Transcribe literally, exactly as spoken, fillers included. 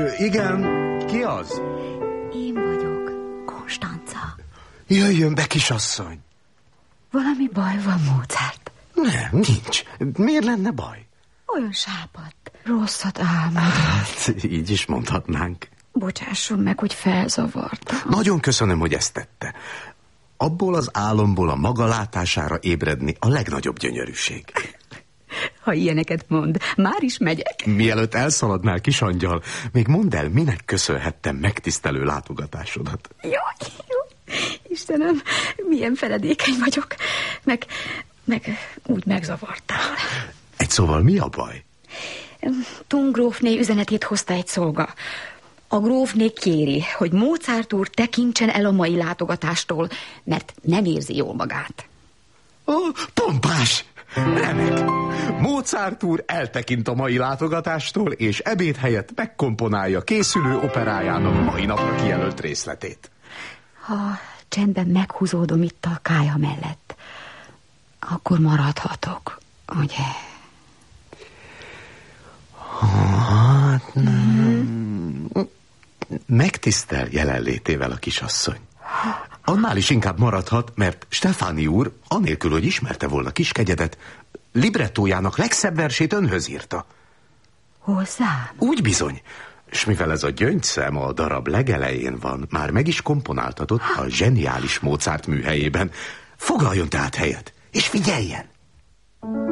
Ö, igen, ki az? Én vagyok, Konstanca. Jöjjön be, kisasszony. Valami baj van, Mozart? Nem, nincs. Miért lenne baj? Olyan sápadt. Rosszat álmodom. Hát, így is mondhatnánk. Bocsásson meg, hogy felzavartam. Nagyon köszönöm, hogy ezt tette. Abból az álomból a maga látására ébredni a legnagyobb gyönyörűség. Ha ilyeneket mond, már is megyek. Mielőtt elszaladnál, kisangyal, még mondd el, minek köszönhettem megtisztelő látogatásodat. Jaj, jó. Istenem, milyen feledékeny vagyok. Meg, meg úgy megzavartál. Egy szóval mi a baj? Thun grófné üzenetét hozta egy szolga. A grófné kéri, hogy Mozart úr tekintsen el a mai látogatástól, mert nem érzi jól magát. Ó, pompás! Remek! Mozart úr eltekint a mai látogatástól, és ebéd helyett megkomponálja készülő operájának mai napra kijelölt részletét. Ha csendben meghúzódom itt a kája mellett, akkor maradhatok, ugye? Hát nem. Megtisztel jelenlétével a kisasszony. Annál is inkább maradhat, mert Stefáni úr, anélkül, hogy ismerte volna Kiskegyedet, librettójának legszebb versét önhöz írta. Hozzám? Úgy bizony. És mivel ez a gyöngyszem a darab legelején van, már meg is komponáltatott a zseniális Mozart műhelyében. Foglaljon tehát helyet, és figyeljen!